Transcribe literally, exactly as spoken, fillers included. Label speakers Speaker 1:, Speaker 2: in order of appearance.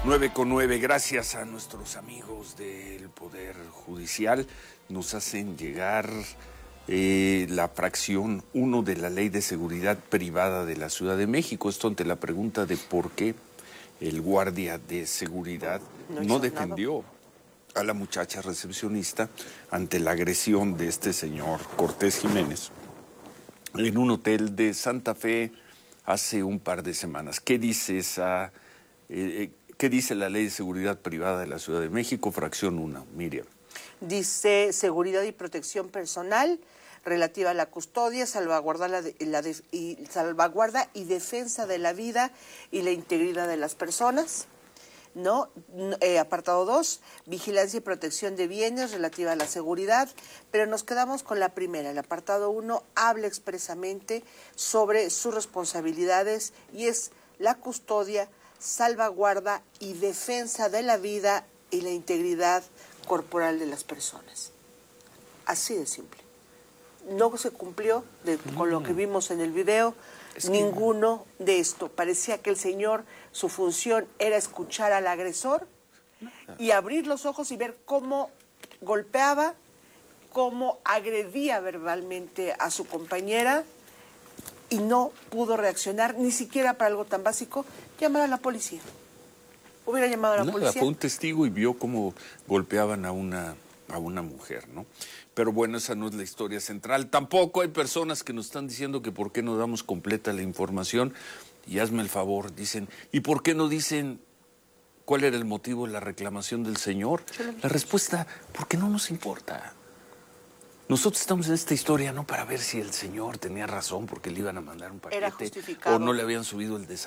Speaker 1: nueve con nueve, gracias a nuestros amigos del Poder Judicial, nos hacen llegar eh, la fracción uno de la Ley de Seguridad Privada de la Ciudad de México. Esto ante la pregunta de por qué el guardia de seguridad no, no defendió nada a la muchacha recepcionista ante la agresión de este señor Cortés Jiménez en un hotel de Santa Fe hace un par de semanas. ¿Qué dice esa... Eh, ¿Qué dice la Ley de Seguridad Privada de la Ciudad de México, fracción uno, Miriam?
Speaker 2: Dice seguridad y protección personal relativa a la custodia, salvaguarda, la de, la de, y, salvaguarda y defensa de la vida y la integridad de las personas. ¿No? Eh, apartado dos, vigilancia y protección de bienes relativa a la seguridad, pero nos quedamos con la primera. El apartado uno habla expresamente sobre sus responsabilidades y es la custodia, salvaguarda y defensa de la vida y la integridad corporal de las personas. Así de simple. No se cumplió de, con lo que vimos en el video, es que... ninguno de esto. Parecía que el señor, su función era escuchar al agresor y abrir los ojos y ver cómo golpeaba, cómo agredía verbalmente a su compañera, y no pudo reaccionar ni siquiera para algo tan básico, llamar a la policía. Hubiera llamado a la
Speaker 1: Nada,
Speaker 2: policía.
Speaker 1: Fue un testigo y vio cómo golpeaban a una, a una mujer, ¿no? Pero bueno, esa no es la historia central. Tampoco hay personas que nos están diciendo que por qué no damos completa la información. Y hazme el favor, dicen, ¿y por qué no dicen cuál era el motivo de la reclamación del señor? La respuesta, porque no nos importa. Nosotros estamos en esta historia no para ver si el señor tenía razón porque le iban a mandar un paquete
Speaker 2: Era justificado.
Speaker 1: o no le habían subido el desayuno.